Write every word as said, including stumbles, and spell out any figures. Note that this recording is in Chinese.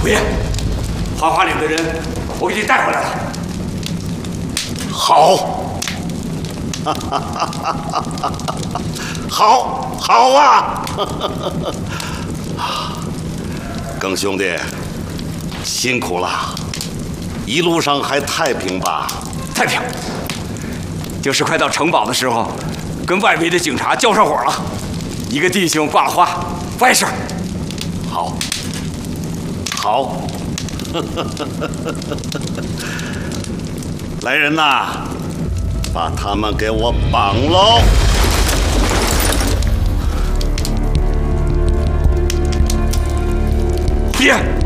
五爷，花花岭的人我给你带回来了。 好，好，好啊！耿兄弟，辛苦了，一路上还太平吧？ 太平。就是快到城堡的时候，跟外围的警察交上火了，一个弟兄挂了花，不碍事儿。 好，好。来人呐，把他们给我绑喽！ 别！